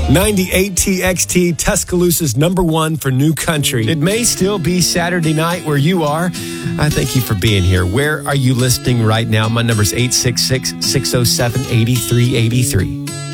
98 TXT, Tuscaloosa's number one for new country. It may still be Saturday night where you are. I thank you for being here. Where are you listening right now? My number's 866-607-8383.